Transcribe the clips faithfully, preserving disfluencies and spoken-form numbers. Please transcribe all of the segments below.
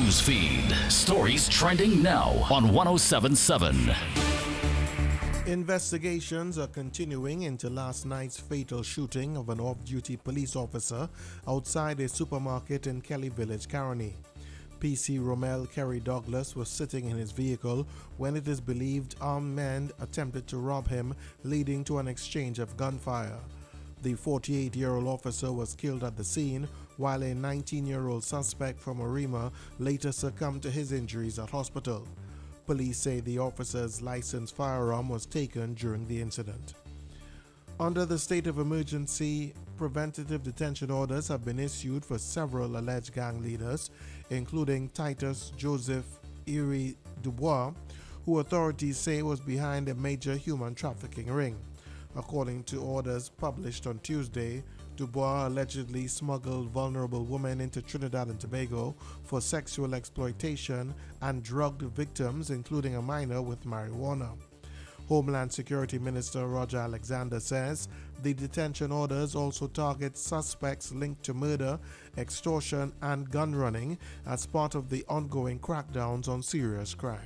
News feed. Stories trending now on one oh seven point seven. Investigations are continuing into last night's fatal shooting of an off-duty police officer outside a supermarket in Kelly Village, Caroni. P C Romel Kerry Douglas was sitting in his vehicle when it is believed armed men attempted to rob him, leading to an exchange of gunfire. The forty-eight-year-old officer was killed at the scene, while a nineteen-year-old suspect from Arima later succumbed to his injuries at hospital. Police say the officer's licensed firearm was taken during the incident. Under the state of emergency, preventative detention orders have been issued for several alleged gang leaders, including Titus Joseph Erie Dubois, who authorities say was behind a major human trafficking ring. According to orders published on Tuesday, Dubois allegedly smuggled vulnerable women into Trinidad and Tobago for sexual exploitation and drugged victims, including a minor, with marijuana. Homeland Security Minister Roger Alexander says the detention orders also target suspects linked to murder, extortion, and gun running as part of the ongoing crackdowns on serious crime.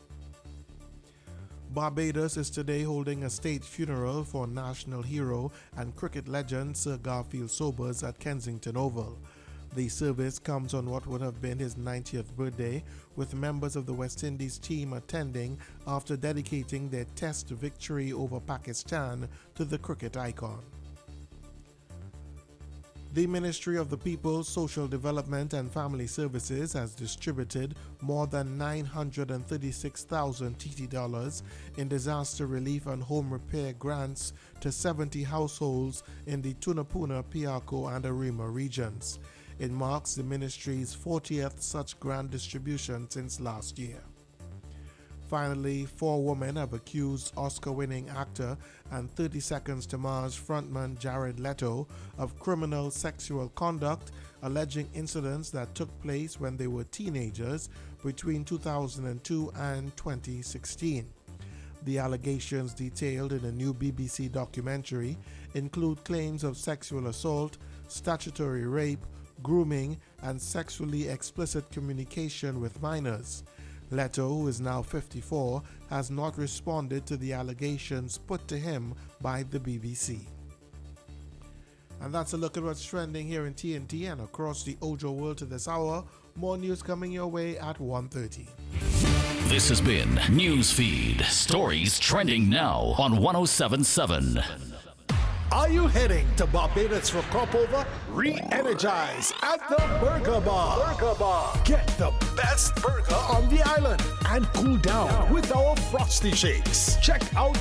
Barbados is today holding a state funeral for national hero and cricket legend Sir Garfield Sobers at Kensington Oval. The service comes on what would have been his ninetieth birthday, with members of the West Indies team attending after dedicating their Test victory over Pakistan to the cricket icon. The Ministry of the People, Social Development and Family Services has distributed more than nine hundred thirty-six thousand T T dollars in disaster relief and home repair grants to seventy households in the Tunapuna, Piarco and Arima regions. It marks the ministry's fortieth such grant distribution since last year. Finally, four women have accused Oscar-winning actor and thirty Seconds to Mars frontman Jared Leto of criminal sexual conduct, alleging incidents that took place when they were teenagers between two thousand two and twenty sixteen. The allegations, detailed in a new B B C documentary, include claims of sexual assault, statutory rape, grooming, and sexually explicit communication with minors. Leto, who is now fifty-four, has not responded to the allegations put to him by the B B C. And that's a look at what's trending here in T N T and across the Ojo world to this hour. More news coming your way at one thirty. This has been Newsfeed. Stories trending now on one oh seven point seven. Are you heading to Barbados for crop over? Re-energize at the Burger Bar. Burger Bar. Get the best burger on the island and cool down with our Frosty Shakes. Check out